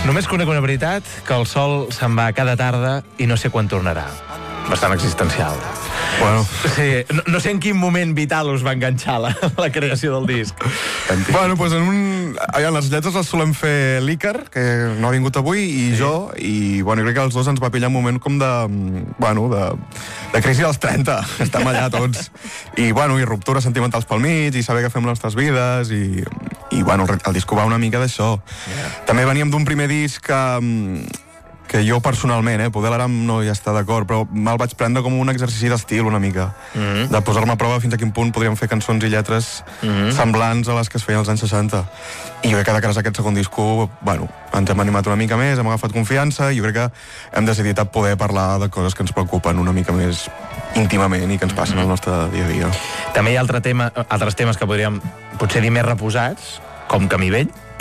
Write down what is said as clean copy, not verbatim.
Només conec una veritat, que el sol se'n va cada tarda i no sé quan tornarà. Bastant existencial. Bueno. Sí, no sé en quin moment vital us va enganxar la creació del disc. Bueno, doncs les lletres les solem fer l'Iker, que no ha vingut avui, i jo, i bueno, crec que els dos ens va pillar un moment com de crisi dels 30, que estem allà tots. I bueno, i ruptures sentimentals pel mig, i saber què fem les nostres vides, i bueno, el disc va una mica d'això. També veníem d'un primer disc que jo personalment, poder l'Aram no hi està d'acord, però me'l vaig prendre com un exercici d'estil una mica, de posar-me a prova fins a quin punt podríem fer cançons i lletres semblants a les que es feien als anys 60. I jo crec que de cara a aquest segon disco, bueno, ens hem animat una mica més, hem agafat confiança, i jo crec que hem decidit poder parlar de coses que ens preocupen una mica més íntimament i que ens passen al nostre dia a dia. També hi ha altres temes que podríem potser dir més reposats, com Camí Vell,